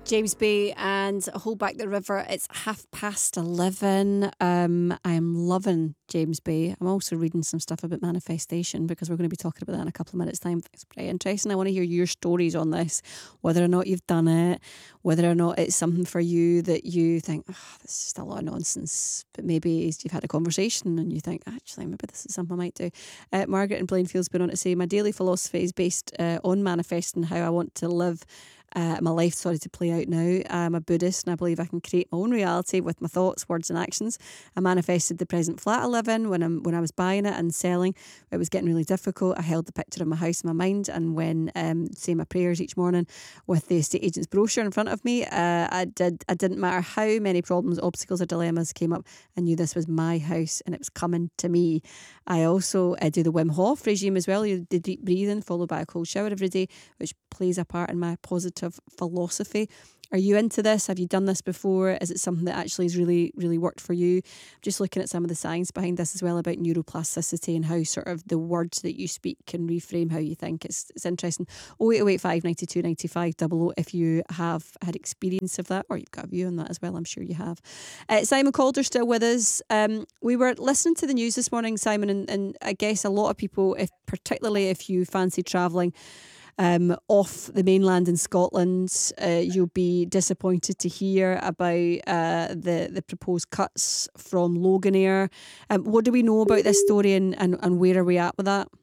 James Bay and Hold Back the River. It's 11:30. I'm loving James Bay. I'm also reading some stuff about manifestation because we're going to be talking about that in a couple of minutes' time. It's pretty interesting. I want to hear your stories on this, whether or not you've done it, whether or not it's something for you that you think, oh, this is just a lot of nonsense, but maybe you've had a conversation and you think, actually, maybe this is something I might do. Margaret in Plainfield's been on to say, my daily philosophy is based on manifesting how I want to live my life started to play out now. I'm a Buddhist and I believe I can create my own reality with my thoughts, words and actions. I manifested the present flat I live in when I was buying it and selling. It was getting really difficult. I held the picture of my house in my mind, and when saying my prayers each morning with the estate agent's brochure in front of me, I didn't matter how many problems, obstacles or dilemmas came up, I knew this was my house and it was coming to me. I also do the Wim Hof regime as well, the deep breathing followed by a cold shower every day, which plays a part in my positive philosophy. Are you into this? Have you done this before? Is it something that actually has really, really worked for you? Just looking at some of the science behind this as well about neuroplasticity and how sort of the words that you speak can reframe how you think. It's interesting. 08085 92 95 00 if you have had experience of that, or you've got a view on that as well. I'm sure you have. Simon Calder still with us. We were listening to the news this morning, Simon, and I guess a lot of people, particularly if you fancy travelling off the mainland in Scotland, you'll be disappointed to hear about the proposed cuts from Loganair. What do we know about this story and where are we at with that?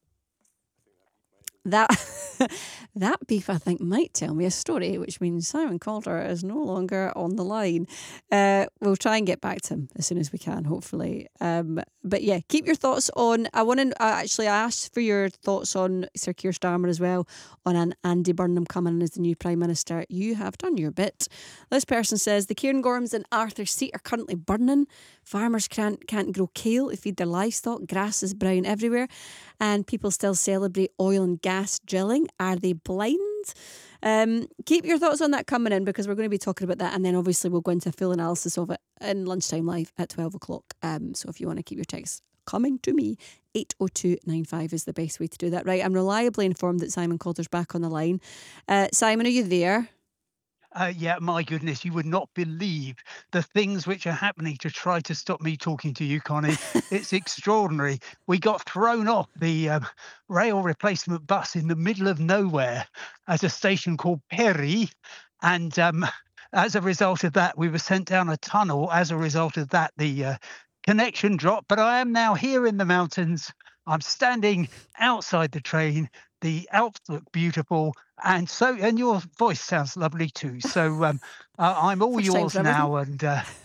That beef, I think, might tell me a story, which means Simon Calder is no longer on the line. We'll try and get back to him as soon as we can, hopefully. But yeah, keep your thoughts on. I asked for your thoughts on Sir Keir Starmer as well, on an Andy Burnham coming in as the new Prime Minister. You have done your bit. This person says the Cairngorms and Arthur Seat are currently burning. Farmers can't grow kale to feed their livestock. Grass is brown everywhere. And people still celebrate oil and gas drilling. Are they blind? Keep your thoughts on that coming in, because we're going to be talking about that, and then obviously we'll go into a full analysis of it in Lunchtime Live at 12 o'clock. So if you want to keep your texts coming to me, 80295 is the best way to do that. Right, I'm reliably informed that Simon Calder's back on the line. Simon, are you there? Yeah, my goodness, you would not believe the things which are happening to try to stop me talking to you, Connie. It's extraordinary. We got thrown off the rail replacement bus in the middle of nowhere at a station called Perry. And as a result of that, we were sent down a tunnel. As a result of that, the connection dropped. But I am now here in the mountains. I'm standing outside the train. The Alps look beautiful, and your voice sounds lovely too. So I'm all yours now, and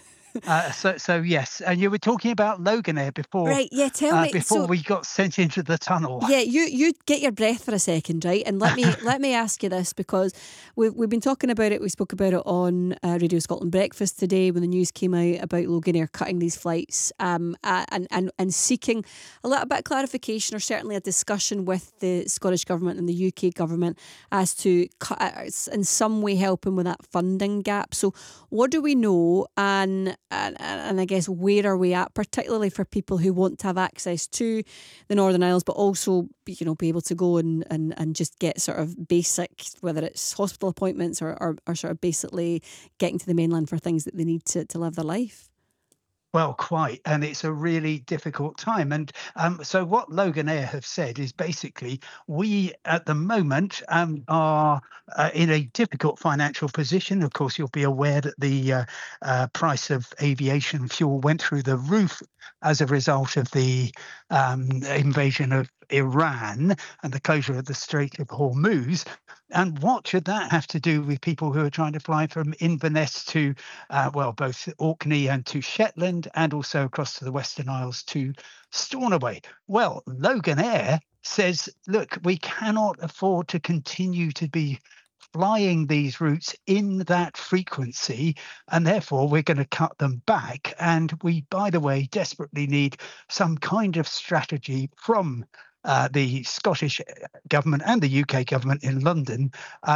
so yes. And you were talking about Loganair before, right? Yeah, tell me before we got sent into the tunnel. Yeah, you get your breath for a second, right? And let me ask you this, because we've been talking about it. We spoke about it on Radio Scotland Breakfast today when the news came out about Loganair cutting these flights, and seeking a little bit of clarification, or certainly a discussion with the Scottish Government and the UK Government as to in some way helping with that funding gap. So what do we know, and I guess where are we at, particularly for people who want to have access to the Northern Isles, but also, be able to go and just get sort of basic, whether it's hospital appointments or sort of basically getting to the mainland for things that they need to live their life? Well, quite. And it's a really difficult time. And so what Loganair have said is basically we at the moment are in a difficult financial position. Of course, you'll be aware that the price of aviation fuel went through the roof as a result of the invasion of Iran and the closure of the Strait of Hormuz. And what should that have to do with people who are trying to fly from Inverness to, both Orkney and to Shetland, and also across to the Western Isles to Stornoway? Well, Loganair says, look, we cannot afford to continue to be flying these routes in that frequency, and therefore we're going to cut them back. And we, by the way, desperately need some kind of strategy from the Scottish government and the UK government in London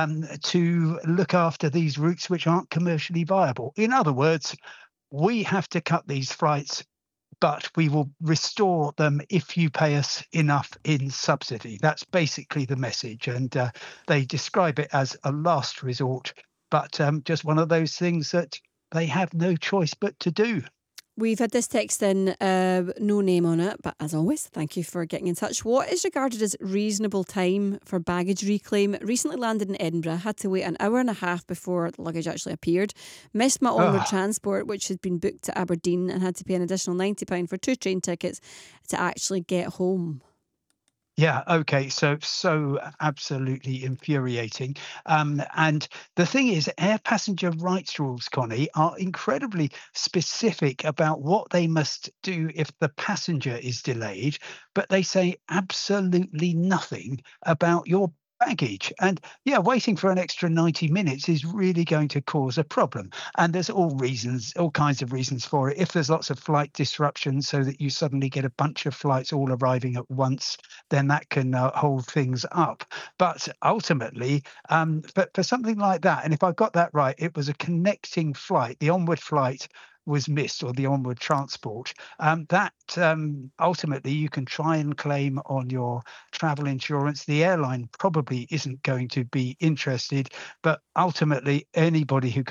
to look after these routes which aren't commercially viable. In other words, we have to cut these flights, but we will restore them if you pay us enough in subsidy. That's basically the message. And they describe it as a last resort but just one of those things that they have no choice but to do. We've had this text in, no name on it, but as always, thank you for getting in touch. What is regarded as reasonable time for baggage reclaim? Recently landed in Edinburgh, had to wait an hour and a half before the luggage actually appeared. Missed my onward Oh, transport, which had been booked to Aberdeen, and had to pay an additional £90 for 2 train tickets to actually get home. yeah, okay. So absolutely infuriating. And the thing is, air passenger rights rules, Connie, are incredibly specific about what they must do if the passenger is delayed, but they say absolutely nothing about your baggage. And yeah, waiting for an extra 90 minutes is really going to cause a problem. And there's all kinds of reasons for it. If there's lots of flight disruption so that you suddenly get a bunch of flights all arriving at once, then that can hold things up. But ultimately, for something like that, and if I got that right, it was a connecting flight. The onward flight was missed, or the onward transport. That ultimately you can try and claim on your travel insurance. The airline probably isn't going to be interested, but ultimately anybody who